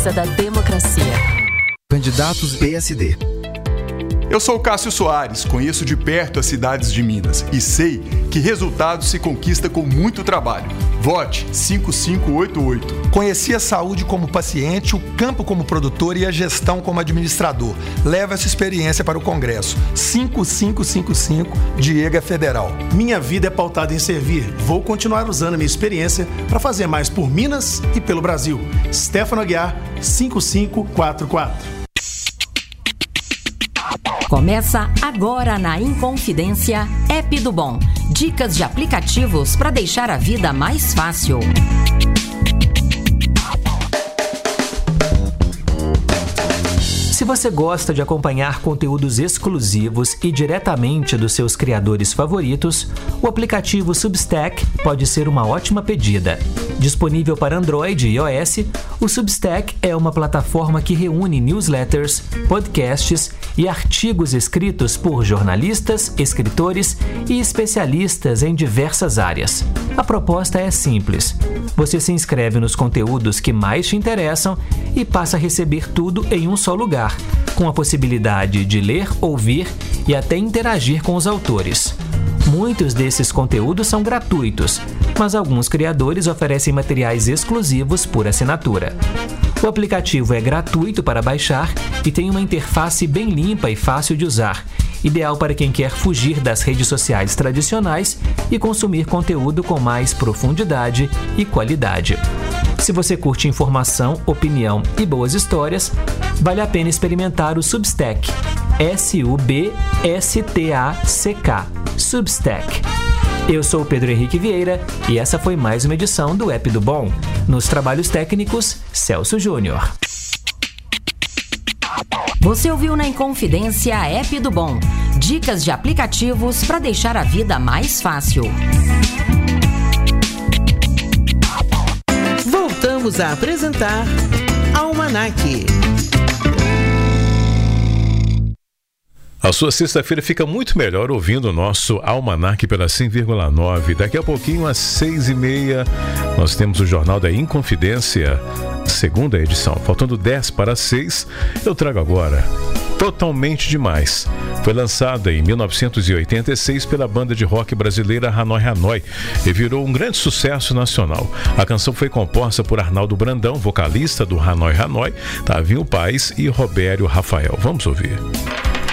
força da democracia. Candidatos PSD. Eu sou Cássio Soares, conheço de perto as cidades de Minas e sei que resultados se conquista com muito trabalho. Vote 5588. Conheci a saúde como paciente, o campo como produtor e a gestão como administrador. Leva essa experiência para o Congresso. 5555, Diego é Federal. Minha vida é pautada em servir. Vou continuar usando a minha experiência para fazer mais por Minas e pelo Brasil. Stefano Aguiar, 5544. Começa agora na Inconfidência App do Bom. Dicas de aplicativos para deixar a vida mais fácil. Se você gosta de acompanhar conteúdos exclusivos e diretamente dos seus criadores favoritos, o aplicativo Substack pode ser uma ótima pedida. Disponível para Android e iOS, o Substack é uma plataforma que reúne newsletters, podcasts e artigos escritos por jornalistas, escritores e especialistas em diversas áreas. A proposta é simples. Você se inscreve nos conteúdos que mais te interessam e passa a receber tudo em um só lugar, com a possibilidade de ler, ouvir e até interagir com os autores. Muitos desses conteúdos são gratuitos, mas alguns criadores oferecem materiais exclusivos por assinatura. O aplicativo é gratuito para baixar e tem uma interface bem limpa e fácil de usar, ideal para quem quer fugir das redes sociais tradicionais e consumir conteúdo com mais profundidade e qualidade. Se você curte informação, opinião e boas histórias, vale a pena experimentar o Substack. Substack. Substack. Eu sou o Pedro Henrique Vieira e essa foi mais uma edição do App do Bom. Nos trabalhos técnicos, Celso Júnior. Você ouviu na Inconfidência App do Bom. Dicas de aplicativos para deixar a vida mais fácil. Voltamos a apresentar Almanac. A sua sexta-feira fica muito melhor ouvindo o nosso Almanac pela 100,9. Daqui a pouquinho, às 6h30, nós temos o Jornal da Inconfidência, segunda edição. Faltando 10 para 6, eu trago agora Totalmente Demais. Foi lançada em 1986 pela banda de rock brasileira Hanoi Hanoi e virou um grande sucesso nacional. A canção foi composta por Arnaldo Brandão, vocalista do Hanoi Hanoi, Tavinho Paes e Robério Rafael. Vamos ouvir.